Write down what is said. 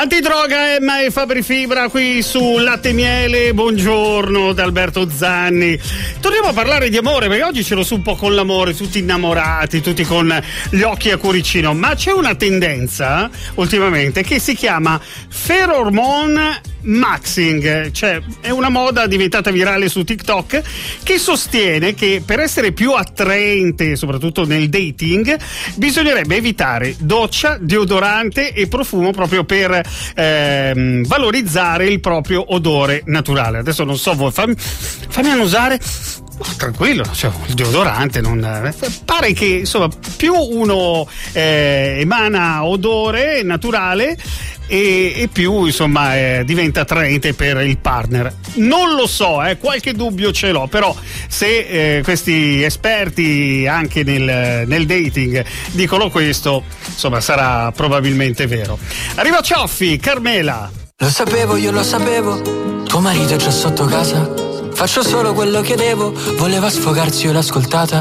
Antidroga Emma e Fabri Fibra qui su Latte e Miele. Buongiorno da Alberto Zanni. Torniamo a parlare di amore, perché oggi ce l'ho su un po' con l'amore, tutti innamorati, tutti con gli occhi a cuoricino, ma c'è una tendenza ultimamente che si chiama pheromone maxing, cioè è una moda diventata virale su TikTok che sostiene che per essere più attraente, soprattutto nel dating, bisognerebbe evitare doccia, deodorante e profumo proprio per valorizzare il proprio odore naturale. Adesso non so voi, fammi annusare. Tranquillo, cioè, il deodorante non pare che insomma più uno emana odore naturale e più insomma diventa attraente per il partner. Non lo so, qualche dubbio ce l'ho, però se questi esperti anche nel dating dicono questo, insomma sarà probabilmente vero. Arriva Cioffi, Carmela. Lo sapevo, io lo sapevo, tuo marito è già sotto casa. Faccio solo quello che devo, voleva sfogarsi, io l'ho ascoltata.